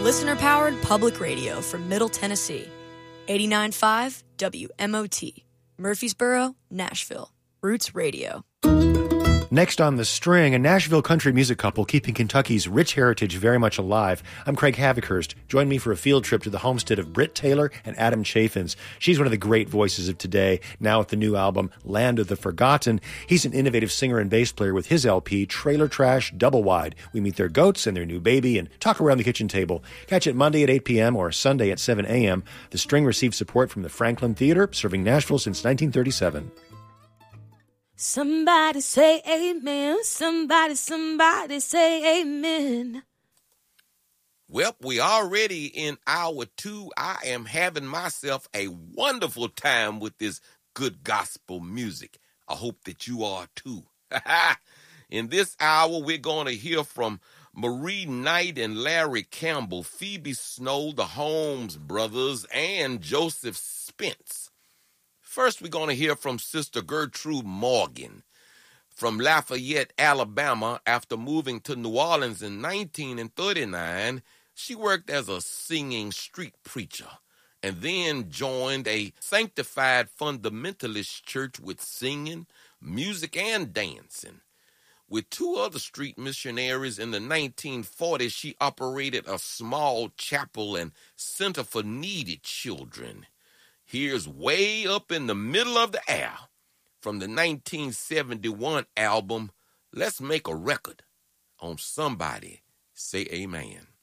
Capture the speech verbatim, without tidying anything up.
Listener-powered public radio from Middle Tennessee. eighty-nine point five W M O T. Murfreesboro, Nashville. Roots Radio. Next on The String, a Nashville country music couple keeping Kentucky's rich heritage very much alive. I'm Craig Havikhurst. Join me for a field trip to the homestead of Britt Taylor and Adam Chaffins. She's one of the great voices of today, now with the new album, Land of the Forgotten. He's an innovative singer and bass player with his L P, Trailer Trash Double Wide. We meet their goats and their new baby and talk around the kitchen table. Catch it Monday at eight p.m. or Sunday at seven a.m. The String receives support from the Franklin Theater, serving Nashville since nineteen thirty-seven. Somebody say amen. Somebody, somebody say amen. Well, we already in hour two. I am having myself a wonderful time with this good gospel music. I hope that you are too. In this hour, we're going to hear from Marie Knight and Larry Campbell, Phoebe Snow, the Holmes brothers, and Joseph Spence. First, we're going to hear from Sister Gertrude Morgan from Lafayette, Alabama. After moving to New Orleans in nineteen thirty-nine, she worked as a singing street preacher and then joined a sanctified fundamentalist church with singing, music, and dancing. With two other street missionaries in the nineteen forties, she operated a small chapel and center for needy children. Here's Way Up in the Middle of the Air from the nineteen seventy-one album, Let's Make a Record, on Somebody Say Amen.